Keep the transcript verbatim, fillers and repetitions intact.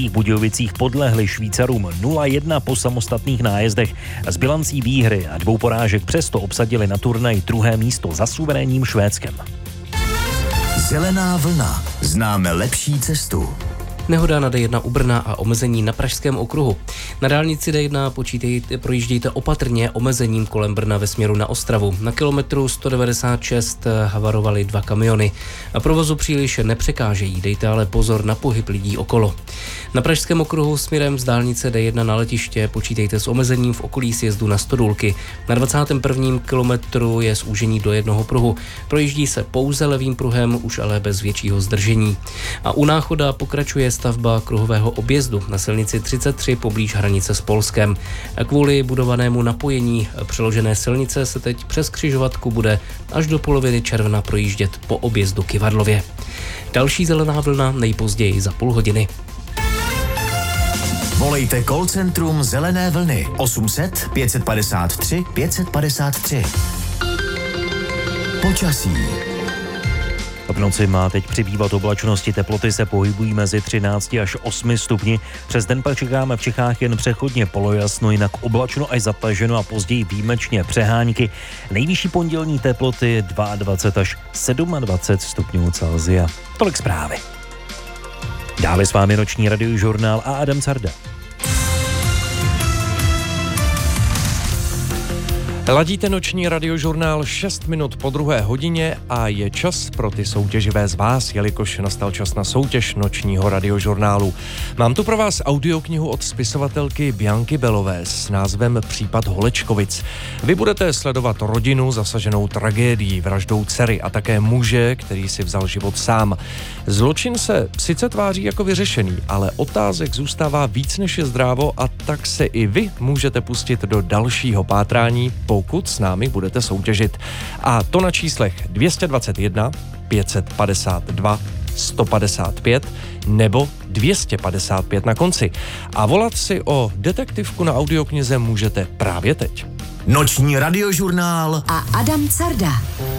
Českých Budějovicích podlehli Švýcarům nula jedna po samostatných nájezdech. S bilancí výhry a dvou porážek přesto obsadili na turnaji druhé místo za suverénním Švédskem. Zelená vlna. Známe lepší cestu. Nehoda na D jedna u Brna a omezení na Pražském okruhu. Na dálnici D jedna počítejte, projíždějte opatrně omezením kolem Brna ve směru na Ostravu. Na kilometru sto devadesát šest havarovaly dva kamiony. A provozu příliš nepřekážejí, dejte ale pozor na pohyb lidí okolo. Na Pražském okruhu směrem z dálnice D jedna na letiště počítejte s omezením v okolí sjezdu na Stodůlky. Na dvacátém prvním kilometru je zúžení do jednoho pruhu. Projíždí se pouze levým pruhem, už ale bez většího zdržení. A u Náchoda pokračuje stavba kruhového objezdu na silnici třicet tři poblíž hranice s Polskem. Kvůli budovanému napojení přeložené silnice se teď přes křižovatku bude až do poloviny června projíždět po objezdu Kyvadlově. Další zelená vlna nejpozději za půl hodiny. Volejte call centrum Zelené vlny osm set pět padesát tři pět padesát tři. Počasí. V noci má teď přibývat oblačnosti, teploty se pohybují mezi třinácti až osmi stupni. Přes den pak čekáme v Čechách jen přechodně polojasno, jinak oblačno až zataženo a později výjimečně přehánky. Nejvyšší pondělní teploty dvacet dva až dvacet sedm stupňů Celsia. Tolik zprávy. Dále s vámi noční radiožurnál a Adam Carda. Ladíte noční radiožurnál šest minut po druhé hodině a je čas pro ty soutěživé z vás, jelikož nastal čas na soutěž nočního radiožurnálu. Mám tu pro vás audioknihu od spisovatelky Bianky Belové s názvem Případ Holečkovic. Vy budete sledovat rodinu zasaženou tragédií, vraždou dcery a také muže, který si vzal život sám. Zločin se sice tváří jako vyřešený, ale otázek zůstává víc než je zdrávo a tak se i vy můžete pustit do dalšího pátrání, pokud s námi budete soutěžit. A to na číslech dvě stě dvacet jedna, pět set padesát dva, sto padesát pět nebo dvě stě padesát pět na konci. A volat si o detektivku na audioknize můžete právě teď. Noční radiožurnál a Adam Carda.